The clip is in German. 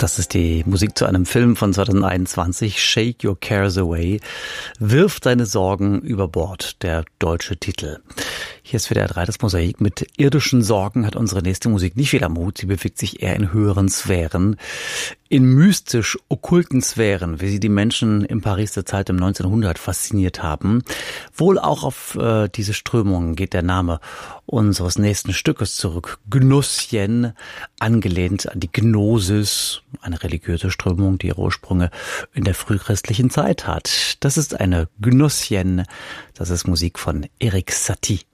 Das ist die Musik zu einem Film von 2021, Shake Your Cares Away. Wirf deine Sorgen über Bord, der deutsche Titel. Hier ist WDR 3 das Mosaik. Mit irdischen Sorgen hat unsere nächste Musik nicht viel am Hut. Sie bewegt sich eher in höheren Sphären, in mystisch-okkulten Sphären, wie sie die Menschen in Paris der Zeit im 1900 fasziniert haben. Wohl auch auf diese Strömungen geht der Name unseres nächsten Stückes zurück. Gnossienne, angelehnt an die Gnosis, eine religiöse Strömung, die ihre Ursprünge in der frühchristlichen Zeit hat. Das ist eine Gnossienne, das ist Musik von Erik Satie.